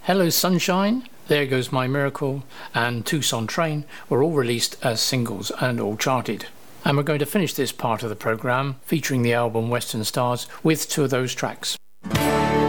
Hello Sunshine, There Goes My Miracle and Tucson Train were all released as singles and all charted. And we're going to finish this part of the programme featuring the album Western Stars with two of those tracks.